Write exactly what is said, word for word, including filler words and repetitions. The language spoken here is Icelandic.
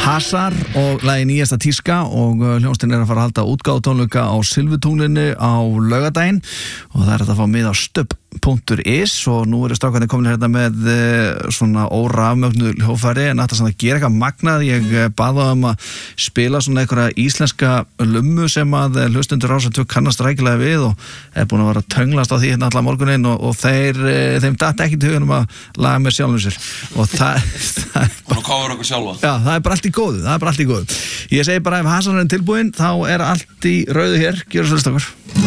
Hasar og lagi nýjasta tíska og hljómsveitin er að fara að halda útgáfutónleika á Silfutunglinu á laugardaginn og það er að fá mið á stubb punktur is og nú eru strákarnir komin hérna með svona órafmögnu hljóðfæri en þetta sem að gera eitthvað magnað. Ég bað um að spila svona einhverja íslenska lummu sem að hlustundur Rásar tvö kannast rækilega við og er búin að vera að tönglast á því hérna allan morguninn og, og þeir, þeim datt ekki til hugunum að laga með sjálfum sér og það, það er bara, cover okkur sjálfa. Já, það er bara allt í góðu, það er bara allt í góðu. Ég segi bara ef Hasar er tilbúinn þá er allt í rauðu hér, gjörðu svo